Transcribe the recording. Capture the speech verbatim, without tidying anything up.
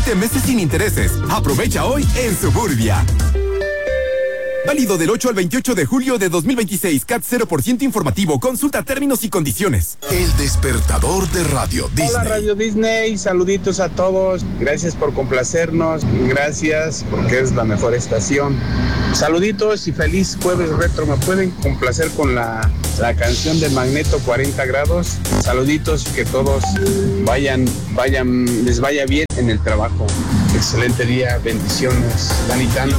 de meses sin intereses. Aprovecha hoy en Suburbia. Válido del ocho al veintiocho de julio de dos mil veintiséis. C A T cero por ciento informativo. Consulta términos y condiciones. El despertador de Radio Disney. Hola Radio Disney, saluditos a todos. Gracias por complacernos. Gracias porque es la mejor estación. Saluditos y feliz jueves retro. ¿Me pueden complacer con la, la canción de Magneto cuarenta grados? Saluditos y que todos vayan, vayan, les vaya bien en el trabajo. Excelente día, bendiciones. Danitano.